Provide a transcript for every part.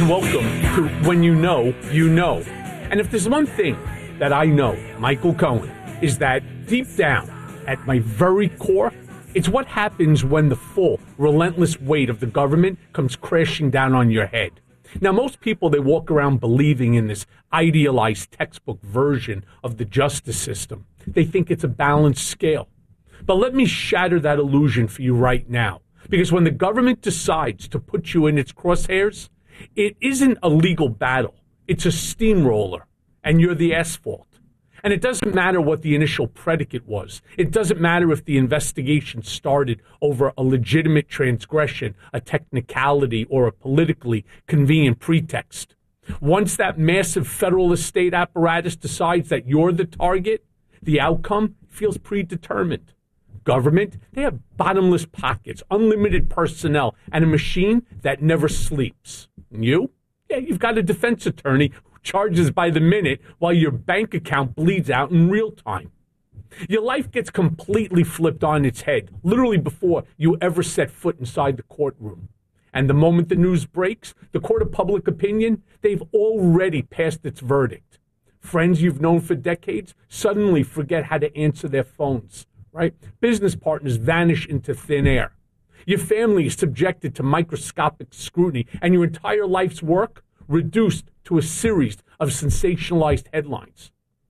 and welcome to When You Know, You Know. And if there's one thing that I know, Michael Cohen, is that deep down, at my very core, it's what happens when the full, relentless weight of the government comes crashing down on your head. Now, most people, they walk around believing in this idealized textbook version of the justice system. They think it's a balanced scale. But let me shatter that illusion for you right now. Because when the government decides to put you in its crosshairs, it isn't a legal battle. It's a steamroller, and you're the asphalt. And it doesn't matter what the initial predicate was. It doesn't matter if the investigation started over a legitimate transgression, a technicality, or a politically convenient pretext. Once that massive federal estate apparatus decides that you're the target, the outcome feels predetermined. Government, they have bottomless pockets, unlimited personnel, and a machine that never sleeps. And you? Yeah, you've got a defense attorney who charges by the minute while your bank account bleeds out in real time. Your life gets completely flipped on its head, literally before you ever set foot inside the courtroom. And the moment the news breaks, the court of public opinion, they've already passed its verdict. Friends you've known for decades suddenly forget how to answer their phones. Right? Business partners vanish into thin air. Your family is subjected to microscopic scrutiny, and your entire life's work reduced to a series of sensationalized headlines.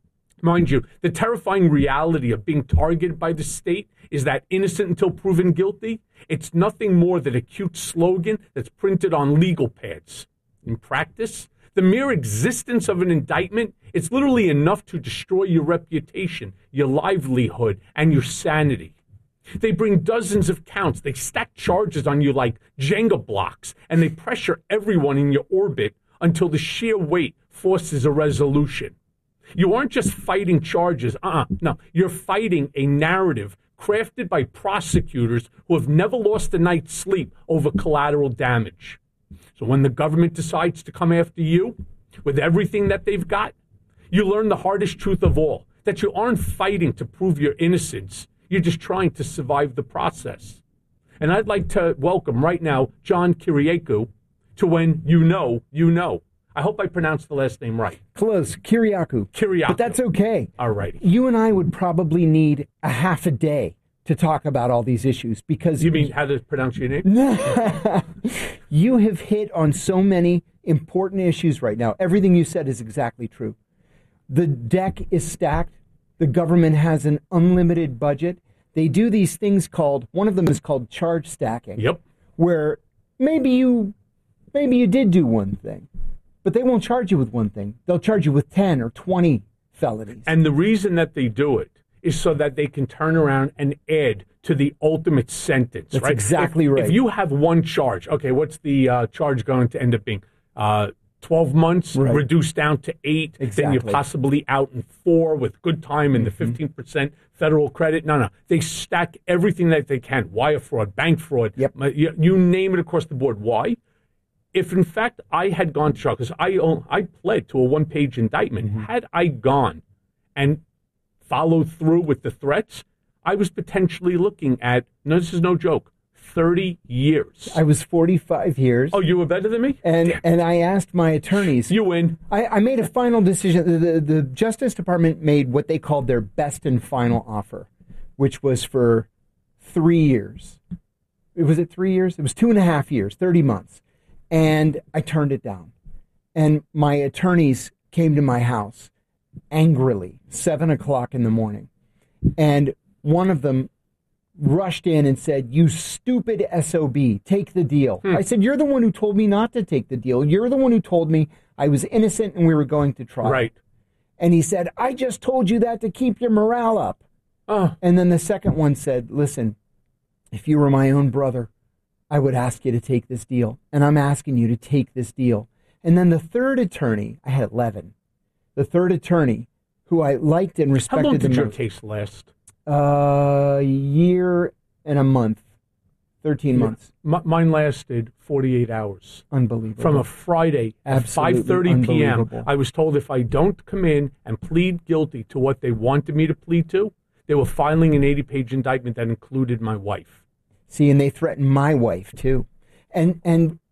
Mind you, the terrifying reality of being targeted by the state is that innocent until proven guilty, it's nothing more than a cute slogan that's printed on legal pads. In practice, the mere existence of an indictment, it's literally enough to destroy your reputation, your livelihood, and your sanity. They bring dozens of counts, they stack charges on you like Jenga blocks, and they pressure everyone in your orbit until the sheer weight forces a resolution. You aren't just fighting charges, no, you're fighting a narrative crafted by prosecutors who have never lost a night's sleep over collateral damage. So when the government decides to come after you with everything that they've got, you learn the hardest truth of all, that you aren't fighting to prove your innocence. You're just trying to survive the process. And I'd like to welcome right now John Kiriakou to When You Know, You Know. I hope I pronounced the last name right. Close. Kiriakou. Kiriakou. But that's okay. All righty. You and I would probably need a half a day to talk about all these issues because... You mean how to pronounce your name? You have hit on so many important issues right now. Everything you said is exactly true. The deck is stacked. The government has an unlimited budget. They do these things called, one of them is called charge stacking. Yep. Where maybe you did do one thing, but they won't charge you with one thing. They'll charge you with 10 or 20 felonies. And the reason that they do it is so that they can turn around and add to the ultimate sentence. That's right? exactly right. If you have one charge, okay, what's the charge going to end up being? 12 months, right. Reduced down to 8, exactly. Then you're possibly out in 4 with good time and the 15% federal credit. No. They stack everything that they can. Wire fraud, bank fraud, yep. You name it across the board. Why? If, in fact, I had gone to trial, because I pled to a one-page indictment, had I gone and followed through with the threats, I was potentially looking at, no, this is no joke, 30 years. I was 45 years. Oh, you were better than me? And I asked my attorneys. You win. I made a final decision. The Justice Department made what they called their best and final offer, which was for 3 years. Was it 3 years? It was 2.5 years, 30 months. And I turned it down. And my attorneys came to my house angrily, 7 o'clock in the morning. And one of them rushed in and said, "You stupid SOB, take the deal." I said, "You're the one who told me not to take the deal. You're the one who told me I was innocent and we were going to trial." Right. And he said, "I just told you that to keep your morale up." And then the second one said, "Listen, if you were my own brother, I would ask you to take this deal. And I'm asking you to take this deal." And then the third attorney, I had 11. The third attorney, who I liked and respected the most. How long did your case last? A year and a month, 13 months. Mine lasted 48 hours. Unbelievable. From a Friday at 5:30 p.m., I was told if I don't come in and plead guilty to what they wanted me to plead to, they were filing an 80-page indictment that included my wife. See, and they threatened my wife, too. And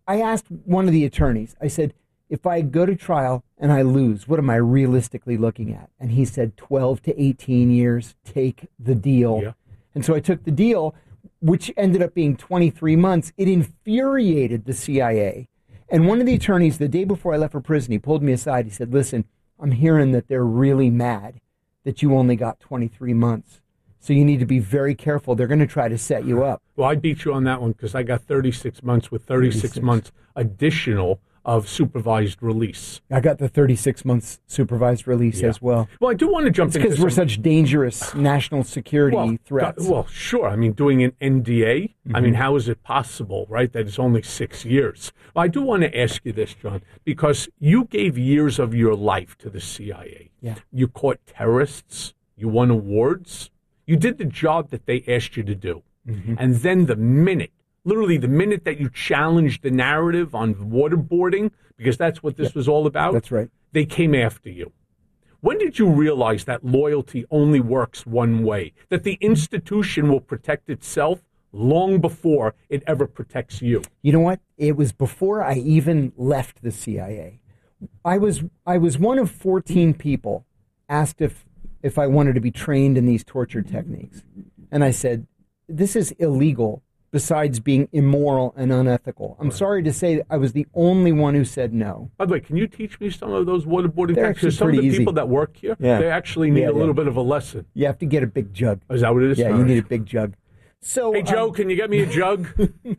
I asked one of the attorneys, I said, if I go to trial and I lose, what am I realistically looking at? And he said 12 to 18 years, take the deal. Yeah. And so I took the deal, which ended up being 23 months. It infuriated the CIA. And one of the attorneys, the day before I left for prison, he pulled me aside. He said, listen, I'm hearing that they're really mad that you only got 23 months. So you need to be very careful. They're going to try to set you up. Well, I beat you on that one because I got 36 months with 36 months additional of supervised release. I got the 36 months supervised release as well. Well, I do want to jump into because we're such dangerous national security threats. Well, sure. I mean, doing an NDA, I mean, how is it possible, right, that it's only 6 years? Well, I do want to ask you this, John, because you gave years of your life to the CIA. Yeah. You caught terrorists. You won awards. You did the job that they asked you to do. And then literally the minute that you challenged the narrative on waterboarding, because that's what this was all about. That's right. They came after you. When did you realize that loyalty only works one way, that the institution will protect itself long before it ever protects you? You know what? It was before I even left the CIA. I was one of 14 people asked if I wanted to be trained in these torture techniques. And I said, this is illegal, besides being immoral and unethical. I'm sorry to say that I was the only one who said no. By the way, can you teach me some of those waterboarding They're techniques? Because some of pretty the easy. people that work here, they actually need a little bit of a lesson. You have to get a big jug. Is that what it is? Yeah, All you right. need a big jug. So, Hey, Joe, can you get me a jug?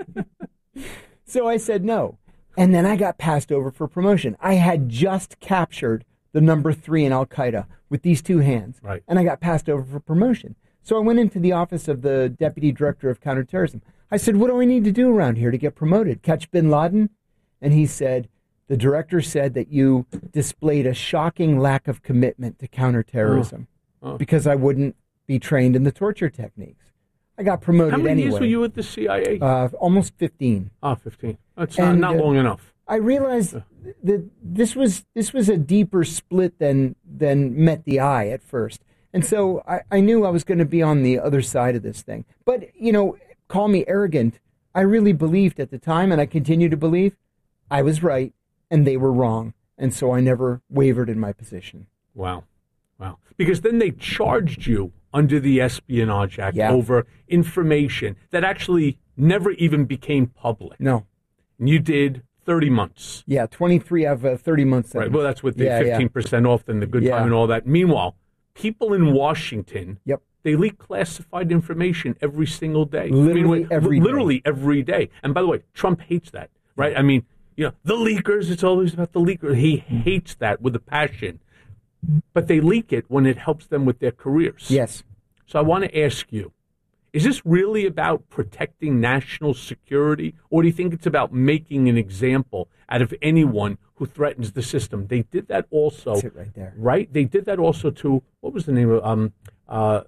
So I said no. And then I got passed over for promotion. I had just captured the number 3 in Al-Qaeda with these 2 hands. Right. And I got passed over for promotion. So I went into the office of the Deputy Director of Counterterrorism. I said, what do I need to do around here to get promoted? Catch bin Laden? And he said, the director said that you displayed a shocking lack of commitment to counterterrorism because I wouldn't be trained in the torture techniques. I got promoted How many anyway. years were you at the CIA? Almost 15. 15. That's And, not long enough. I realized that this was a deeper split than met the eye at first. And so I knew I was going to be on the other side of this thing. But, call me arrogant. I really believed at the time, and I continue to believe, I was right and they were wrong. And so I never wavered in my position. Wow. Because then they charged you under the Espionage Act over information that actually never even became public. No. And you did 30 months. Yeah, 23 out of 30 months. Right. Well, that's with the 15% off and the good time and all that. Meanwhile, people in Washington, they leak classified information every single day. Literally every day. And by the way, Trump hates that, right? I mean, the leakers, it's always about the leakers. He hates that with a passion. But they leak it when it helps them with their careers. Yes. So I want to ask you, is this really about protecting national security, or do you think it's about making an example out of anyone who threatens the system? They did that also. That's it right there. Right? They did that also to, what was the name of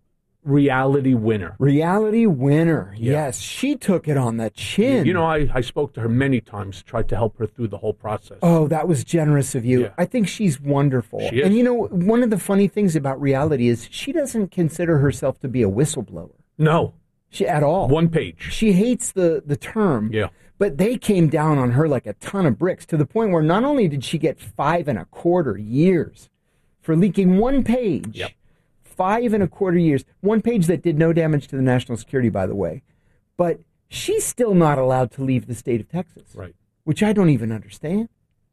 Reality Winner. Reality Winner. Yes, she took it on the chin. I spoke to her many times, tried to help her through the whole process. Oh, that was generous of you. Yeah. I think she's wonderful. She is. And one of the funny things about Reality is she doesn't consider herself to be a whistleblower. No. At all. One page. She hates the term. Yeah. But they came down on her like a ton of bricks to the point where not only did she get 5.25 years for leaking one page. Yep. 5.25 years. One page that did no damage to the national security, by the way. But she's still not allowed to leave the state of Texas. Right. Which I don't even understand.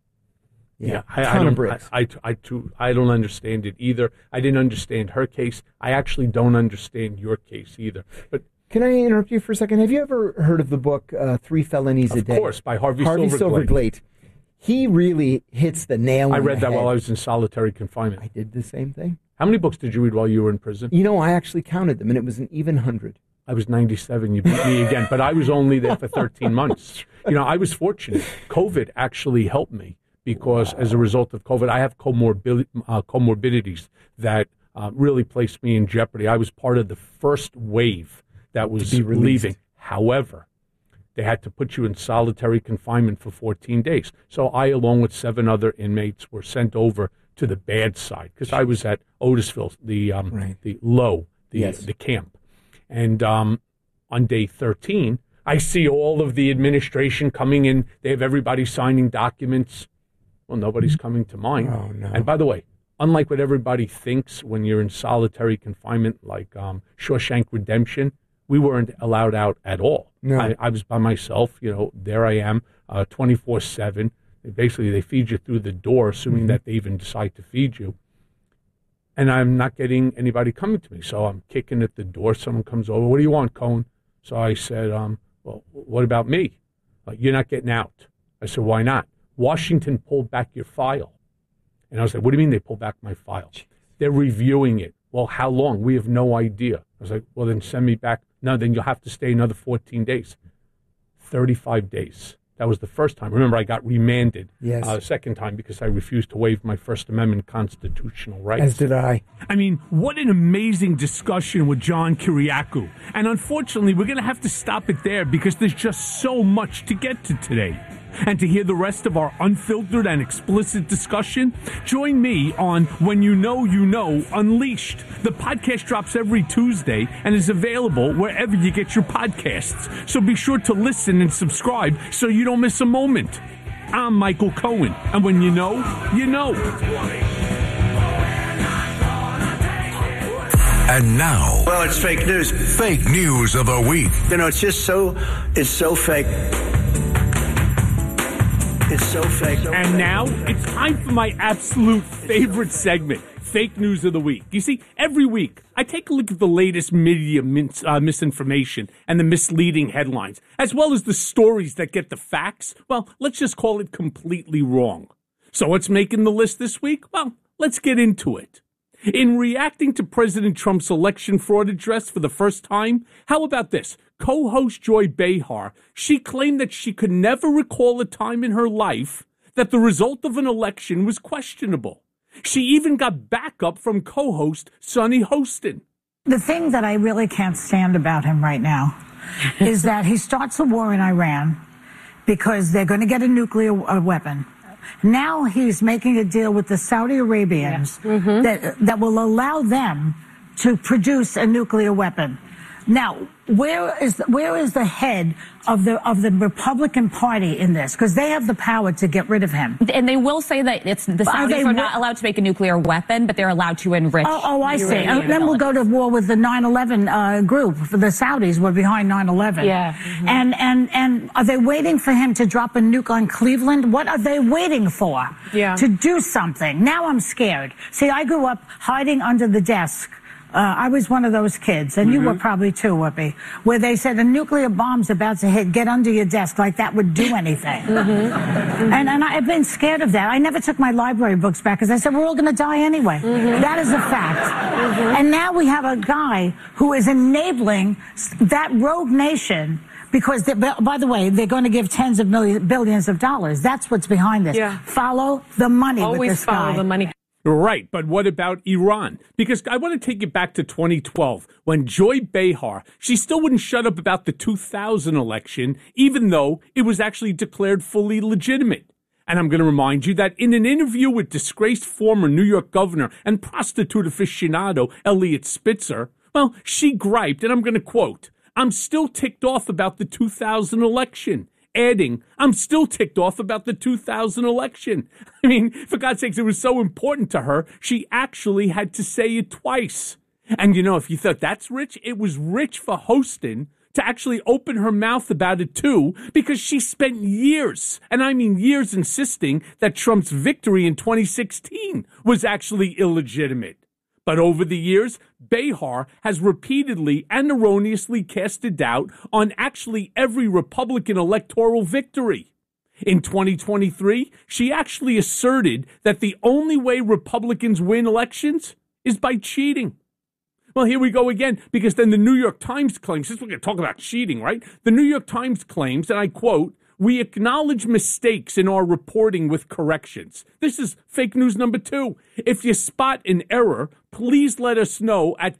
I don't understand it either. I didn't understand her case. I actually don't understand your case either. But can I interrupt you for a second? Have you ever heard of the book 3 Felonies a Day? Of course, by Harvey Silverglate. He really hits the nail on the head. I read that while I was in solitary confinement. I did the same thing. How many books did you read while you were in prison? I actually counted them, and it was an even 100. I was 97. You beat me again, but I was only there for 13 months. I was fortunate. COVID actually helped me because as a result of COVID, I have comorbidities that really placed me in jeopardy. I was part of the first wave that was leaving. However, they had to put you in solitary confinement for 14 days. So I, along with 7 other inmates, were sent over to the bad side because I was at Otisville, the camp. And on day 13, I see all of the administration coming in. They have everybody signing documents. Well, nobody's coming to mine. Oh, no. And by the way, unlike what everybody thinks when you're in solitary confinement, like Shawshank Redemption, we weren't allowed out at all. No. I was by myself. There I am, 24/7. Basically, they feed you through the door, assuming that they even decide to feed you. And I'm not getting anybody coming to me. So I'm kicking at the door. Someone comes over. What do you want, Cohen? So I said, well, what about me? You're not getting out. I said, why not? Washington pulled back your file. And I was like, what do you mean they pulled back my file? They're reviewing it. Well, how long? We have no idea. I was like, well, then send me back. No, then you'll have to stay another 14 days. 35 days. That was the first time. Remember, I got remanded the second time because I refused to waive my First Amendment constitutional rights. As did I. I mean, what an amazing discussion with John Kiriakou. And unfortunately, we're going to have to stop it there because there's just so much to get to today. And to hear the rest of our unfiltered and explicit discussion, join me on When You Know, You Know Unleashed. The podcast drops every Tuesday and is available wherever you get your podcasts. So be sure to listen and subscribe so you don't miss a moment. I'm Michael Cohen, and when you know, you know. And now, well, it's fake news. Fake news of the week. It's just it's so fake. It's so fake. And now it's time for my absolute favorite segment, Fake News of the Week. You see, every week I take a look at the latest media misinformation and the misleading headlines, as well as the stories that get the facts, well, let's just call it completely wrong. So what's making the list this week? Well, let's get into it. In reacting to President Trump's election fraud address for the first time, how about this? Co-host Joy Behar, she claimed that she could never recall a time in her life that the result of an election was questionable. She even got backup from co-host Sonny Hostin. The thing that I really can't stand about him right now is that he starts a war in Iran because they're going to get a nuclear weapon. Now he's making a deal with the Saudi Arabians that will allow them to produce a nuclear weapon. Now, where is the head of the Republican Party in this? Because they have the power to get rid of him. And they will say that the Saudis are not allowed to make a nuclear weapon, but they're allowed to enrich. Oh, I see. Then we'll go to war with the 9/11 group. The Saudis were behind 9/11. Yeah. And are they waiting for him to drop a nuke on Cleveland? What are they waiting for? Yeah. To do something. Now I'm scared. See, I grew up hiding under the desk. I was one of those kids, and you were probably too, Whoopi, where they said a nuclear bomb's about to hit, get under your desk, like that would do anything. And I've been scared of that. I never took my library books back because I said, we're all going to die anyway. That is a fact. And now we have a guy who is enabling that rogue nation because, by the way, they're going to give tens of billions of dollars. That's what's behind this. Yeah. Follow the money with this guy. Always follow the money. Right, but what about Iran? Because I want to take you back to 2012 when Joy Behar, she still wouldn't shut up about the 2000 election, even though it was actually declared fully legitimate. And I'm going to remind you that in an interview with disgraced former New York governor and prostitute aficionado Eliot Spitzer, well, she griped, and I'm going to quote, "I'm still ticked off about the 2000 election." Adding, "I'm still ticked off about the 2000 election." I mean, for God's sakes, it was so important to her, she actually had to say it twice. And if you thought that's rich, it was rich for Hostin to actually open her mouth about it too, because she spent years, and I mean years, insisting that Trump's victory in 2016 was actually illegitimate. But over the years, Behar has repeatedly and erroneously casted doubt on actually every Republican electoral victory. In 2023, she actually asserted that the only way Republicans win elections is by cheating. Well, here we go again, because then the New York Times claims, since we're going to talk about cheating, right? The New York Times claims, and I quote, "We acknowledge mistakes in our reporting with corrections." This is fake news number 2. If you spot an error, please let us know at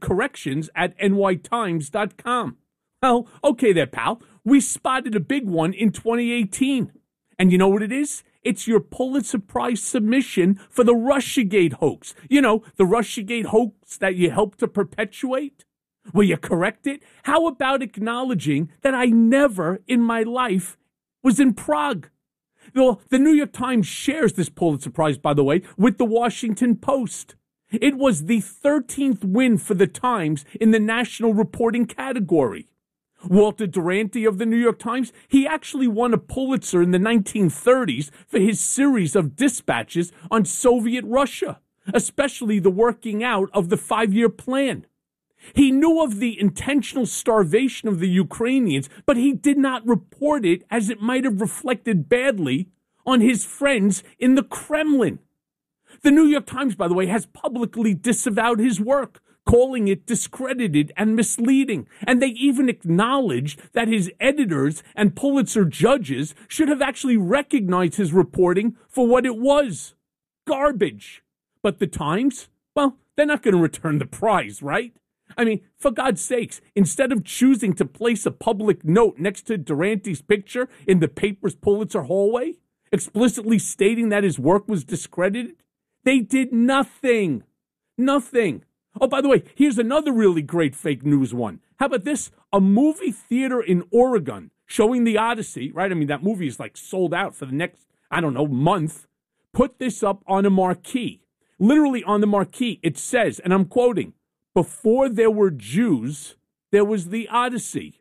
corrections@nytimes.com. Well, okay there, pal. We spotted a big one in 2018. And you know what it is? It's your Pulitzer Prize submission for the Russiagate hoax. The Russiagate hoax that you helped to perpetuate? Will you correct it? How about acknowledging that I never in my life was in Prague? Well, the New York Times shares this Pulitzer Prize, by the way, with the Washington Post. It was the 13th win for the Times in the national reporting category. Walter Duranty of the New York Times, he actually won a Pulitzer in the 1930s for his series of dispatches on Soviet Russia, especially the working out of the 5-year plan. He knew of the intentional starvation of the Ukrainians, but he did not report it as it might have reflected badly on his friends in the Kremlin. The New York Times, by the way, has publicly disavowed his work, calling it discredited and misleading. And they even acknowledged that his editors and Pulitzer judges should have actually recognized his reporting for what it was. Garbage. But the Times, well, they're not going to return the prize, right? I mean, for God's sakes, instead of choosing to place a public note next to Duranty's picture in the paper's Pulitzer hallway, explicitly stating that his work was discredited, they did nothing. Nothing. Oh, by the way, here's another really great fake news one. How about this? A movie theater in Oregon showing The Odyssey, right? I mean, that movie is like sold out for the next, month. Put this up on a marquee. Literally on the marquee, it says, and I'm quoting, "Before there were Jews, there was The Odyssey."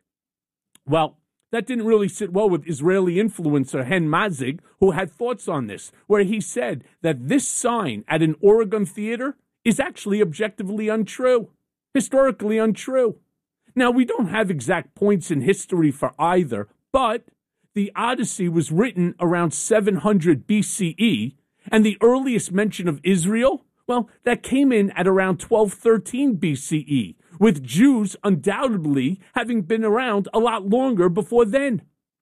Well, that didn't really sit well with Israeli influencer Hen Mazzig, who had thoughts on this, where he said that this sign at an Oregon theater is actually objectively untrue, historically untrue. Now, we don't have exact points in history for either, but the Odyssey was written around 700 BCE, and the earliest mention of Israel, well, that came in at around 1213 BCE, with Jews undoubtedly having been around a lot longer before then.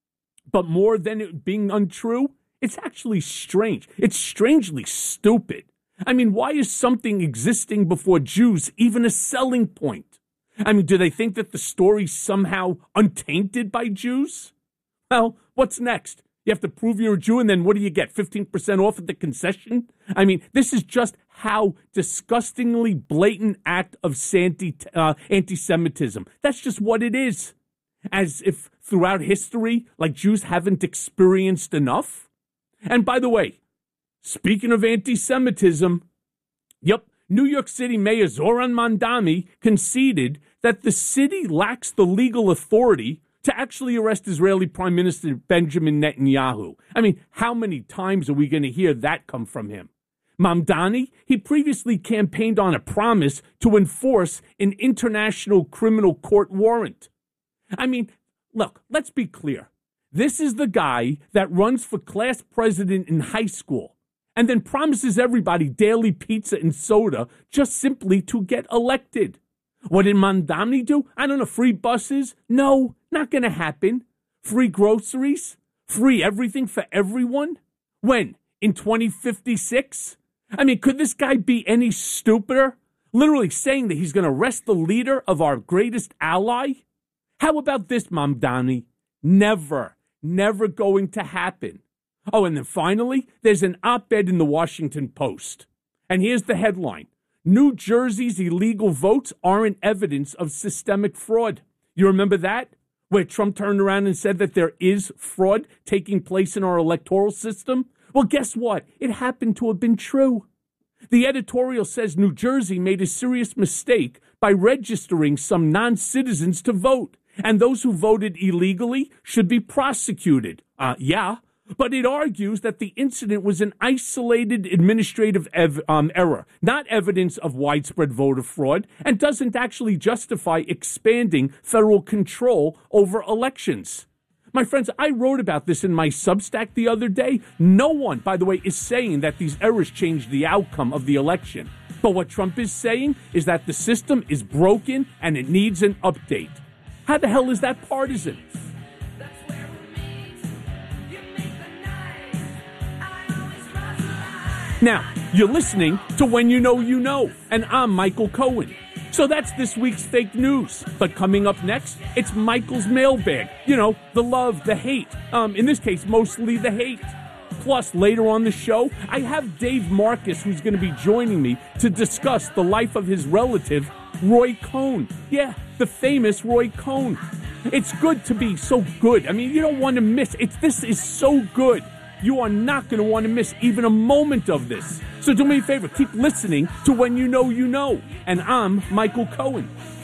But more than it being untrue, it's actually strange. It's strangely stupid. I mean, why is something existing before Jews even a selling point? I mean, do they think that the story's somehow untainted by Jews? Well, what's next? You have to prove you're a Jew, and then what do you get, 15% off at the concession? I mean, this is just how disgustingly blatant act of anti-Semitism. That's just what it is. As if throughout history, like, Jews haven't experienced enough. And by the way, speaking of anti-Semitism, New York City Mayor Zoran Mamdani conceded that the city lacks the legal authority to actually arrest Israeli Prime Minister Benjamin Netanyahu. I mean, how many times are we going to hear that come from him? Mamdani, he previously campaigned on a promise to enforce an international criminal court warrant. I mean, look, let's be clear. This is the guy that runs for class president in high school and then promises everybody daily pizza and soda just simply to get elected. What did Mamdani do? I don't know, free buses? No, not going to happen. Free groceries? Free everything for everyone? When? In 2056? I mean, could this guy be any stupider? Literally saying that he's going to arrest the leader of our greatest ally? How about this, Mamdani? Never going to happen. Oh, and then finally, there's an op-ed in the Washington Post. And here's the headline. New Jersey's illegal votes aren't evidence of systemic fraud. You remember that? Where Trump turned around and said that there is fraud taking place in our electoral system? Well, guess what? It happened to have been true. The editorial says New Jersey made a serious mistake by registering some non-citizens to vote, and those who voted illegally should be prosecuted. But it argues that the incident was an isolated administrative error, not evidence of widespread voter fraud, and doesn't actually justify expanding federal control over elections. My friends, I wrote about this in my Substack the other day. No one, by the way, is saying that these errors changed the outcome of the election. But what Trump is saying is that the system is broken and it needs an update. How the hell is that partisan? Now, you're listening to When You Know, You Know, and I'm Michael Cohen. So that's this week's fake news. But coming up next, it's Michael's mailbag. You know, the love, the hate. In this case, mostly the hate. Plus, later on the show, I have Dave Marcus, who's going to be joining me to discuss the life of his relative, Roy Cohn. Yeah, the the famous Roy Cohn. It's good to be so good. I mean, you don't want to miss. This is so good. You are not going to want to miss even a moment of this. So do me a favor, keep listening to When You Know, You Know. And I'm Michael Cohen.